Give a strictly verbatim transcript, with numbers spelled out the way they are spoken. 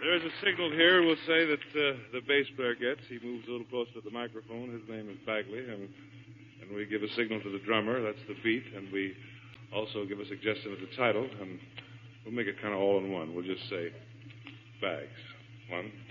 There's a signal here. We'll say that uh, the bass player gets. He moves a little closer to the microphone. His name is Bagley. And, and we give a signal to the drummer. That's the beat. And we also give a suggestion of the title. And we'll make it kind of all in one. We'll just say Bags. One,